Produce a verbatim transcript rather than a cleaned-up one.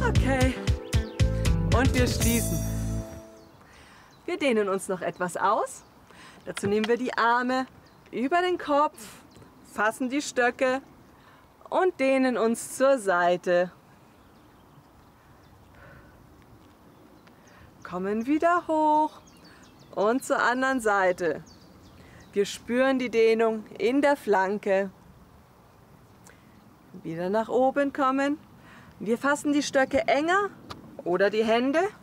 Okay. Und wir schließen. Wir dehnen uns noch etwas aus. Dazu nehmen wir die Arme über den Kopf, fassen die Stöcke und dehnen uns zur Seite. Kommen wieder hoch und zur anderen Seite. Wir spüren die Dehnung in der Flanke. Wieder nach oben kommen. Wir fassen die Stöcke enger oder die Hände